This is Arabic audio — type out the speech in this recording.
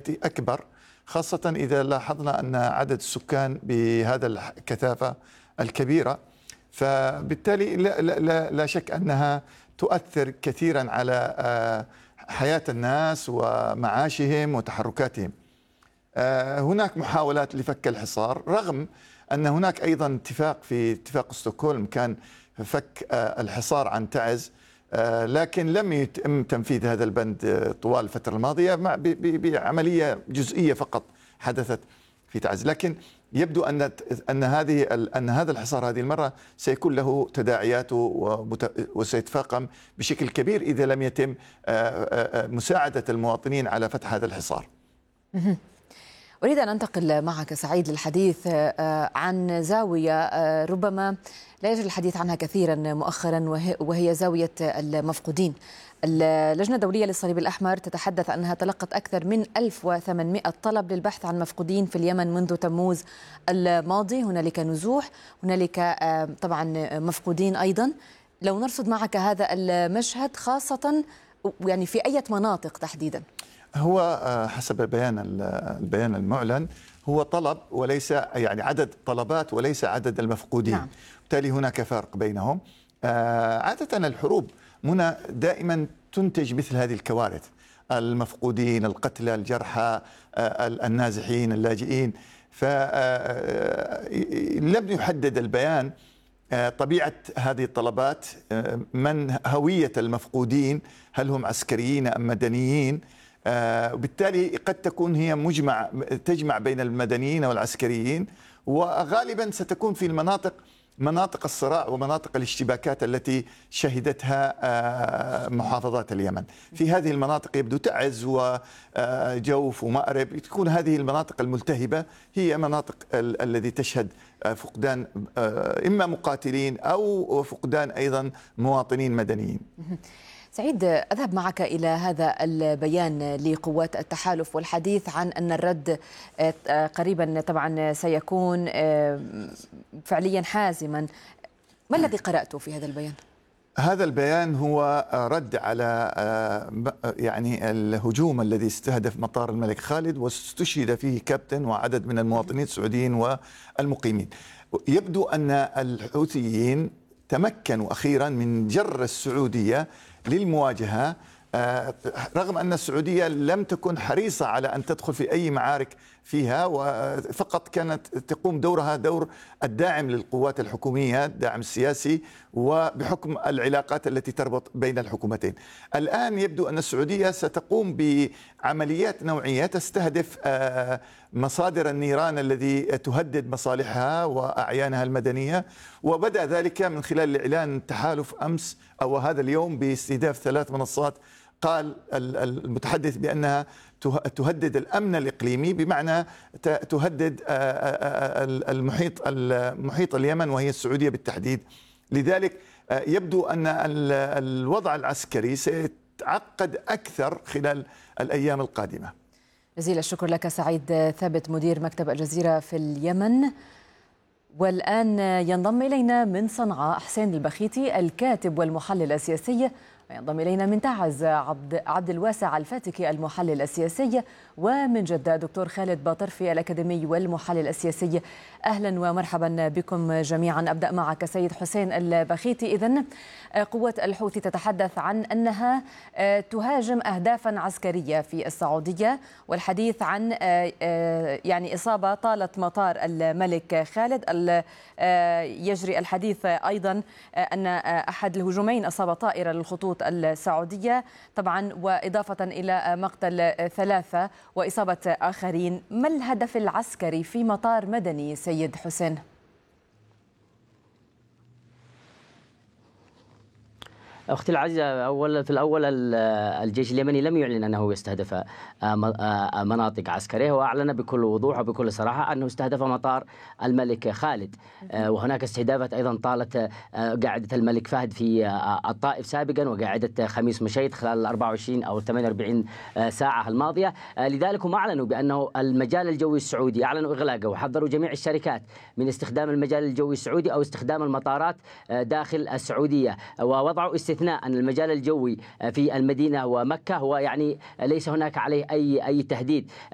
يأتي أكبر، خاصة إذا لاحظنا أن عدد السكان بهذا الكثافة الكبيرة. فبالتالي لا شك أنها تؤثر كثيرا على حياة الناس ومعاشهم وتحركاتهم. هناك محاولات لفك الحصار، رغم أن هناك أيضا اتفاق في اتفاق ستوكهولم كان فك الحصار عن تعز، لكن لم يتم تنفيذ هذا البند طوال الفترة الماضية بعملية جزئية فقط حدثت في تعز. لكن يبدو أن هذا الحصار هذه المرة سيكون له تداعياته وسيتفاقم بشكل كبير إذا لم يتم مساعدة المواطنين على فتح هذا الحصار. أريد أن أنتقل معك سعيد للحديث عن زاوية ربما لا يجري الحديث عنها كثيرا مؤخرا، وهي زاوية المفقودين. اللجنة الدولية للصليب الأحمر تتحدث أنها تلقت أكثر من 1800 طلب للبحث عن مفقودين في اليمن منذ تموز الماضي. هنالك نزوح، هنالك طبعا مفقودين أيضا. لو نرصد معك هذا المشهد خاصة يعني في أي مناطق تحديدا؟ هو حسب البيان المعلن هو طلب وليس يعني عدد طلبات وليس عدد المفقودين. نعم. بالتالي هناك فرق بينهم. عادة الحروب منى دائما تنتج مثل هذه الكوارث، المفقودين، القتلى، الجرحى، النازحين، اللاجئين. فلم يحدد البيان طبيعة هذه الطلبات، من هوية المفقودين، هل هم عسكريين أم مدنيين. وبالتالي قد تكون هي تجمع بين المدنيين والعسكريين، وغالبا ستكون في مناطق الصراع ومناطق الاشتباكات التي شهدتها محافظات اليمن. في هذه المناطق يبدو تعز وجوف ومأرب، تكون هذه المناطق الملتهبة هي مناطق الذي تشهد فقدان إما مقاتلين أو فقدان أيضا مواطنين مدنيين. سعيد، أذهب معك إلى هذا البيان لقوات التحالف والحديث عن أن الرد قريبا طبعا سيكون فعليا حازما. ما الذي قرأته في هذا البيان؟ هذا البيان هو رد على يعني الهجوم الذي استهدف مطار الملك خالد واستشهد فيه كابتن وعدد من المواطنين السعوديين والمقيمين. يبدو أن الحوثيين تمكنوا أخيرا من جر السعودية للمواجهة، رغم أن السعودية لم تكن حريصة على أن تدخل في أي معارك فيها، وفقط كانت تقوم دورها دور الداعم للقوات الحكومية، الداعم السياسي، وبحكم العلاقات التي تربط بين الحكومتين. الآن يبدو أن السعودية ستقوم بعمليات نوعية تستهدف مصادر النيران الذي تهدد مصالحها وأعيانها المدنية، وبدأ ذلك من خلال إعلان التحالف أمس أو هذا اليوم باستهداف 3 منصات. قال المتحدث بأنها تهدد الأمن الإقليمي، بمعنى تهدد المحيط اليمن وهي السعودية بالتحديد. لذلك يبدو أن الوضع العسكري سيتعقد أكثر خلال الأيام القادمة. جزيل الشكر لك سعيد ثابت، مدير مكتب الجزيرة في اليمن. والآن ينضم إلينا من صنعاء حسين البخيتي الكاتب والمحلل السياسي، وينضم إلينا من تعز عبد الواسع الفاتكي المحلل السياسي، ومن جدة دكتور خالد باطرفي الأكاديمي والمحلل السياسي. أهلا ومرحبا بكم جميعا. أبدأ معك سيد حسين البخيتي. إذن قوات الحوثي تتحدث عن أنها تهاجم أهدافا عسكرية في السعودية، والحديث عن يعني إصابة طالت مطار الملك خالد. يجري الحديث أيضا أن أحد الهجومين أصاب طائرة للخطوط السعودية طبعا، وإضافة إلى مقتل 3 وإصابة آخرين. ما الهدف العسكري في مطار مدني سيد حسين؟ أختي العزيزة، في الأول الجيش اليمني لم يعلن أنه يستهدف مناطق عسكرية، وأعلن بكل وضوح وبكل صراحة أنه استهدف مطار الملك خالد. وهناك استهدافات أيضا طالت قاعدة الملك فهد في الطائف سابقا، وقاعدة خميس مشيط خلال 24 أو 48 ساعة الماضية. لذلك هم أعلنوا بأنه المجال الجوي السعودي أعلنوا إغلاقه، وحذروا جميع الشركات من استخدام المجال الجوي السعودي أو استخدام المطارات داخل السعودية، ووضعوا استثناء أن المجال الجوي في المدينة ومكة هو يعني ليس هناك عليه أي تهديد.